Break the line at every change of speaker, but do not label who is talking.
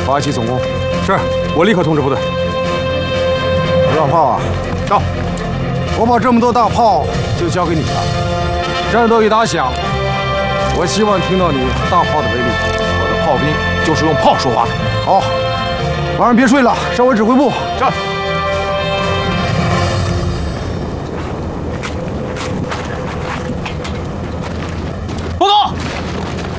发起总攻。是，我立刻通知部队。
大炮啊，
到！
我把这么多大炮就交给你了。战斗一打响，我希望听到你大炮的威力。
我的炮兵就是用炮说话的。
好，晚上别睡了，上我指挥部。
是。